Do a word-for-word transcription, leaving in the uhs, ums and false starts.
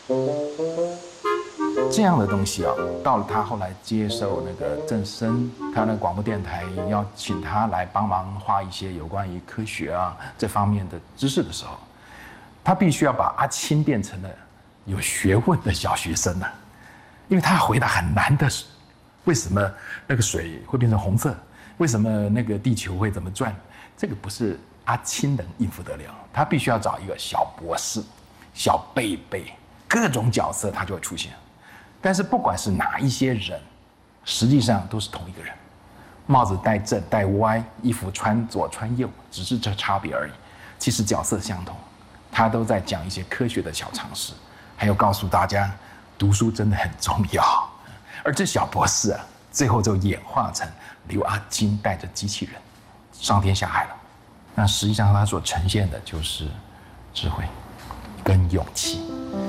这样的东西啊，到了他后来接受那个正声，他那个广播电台要请他来帮忙画一些有关于科学啊这方面的知识的时候，他必须要把阿青变成了有学问的小学生啊，因为他要回答很难的，为什么那个水会变成红色？为什么那个地球会怎么转？这个不是阿青能应付得了，他必须要找一个小博士、小贝贝，各种角色他就会出现。但是不管是哪一些人，实际上都是同一个人，帽子戴正戴歪，衣服穿左穿右，只是这差别而已。其实角色相同，他都在讲一些科学的小常识，还有告诉大家读书真的很重要。而这小博士啊，最后就演化成刘阿金带着机器人上天下海了。那实际上他所呈现的就是智慧跟勇气。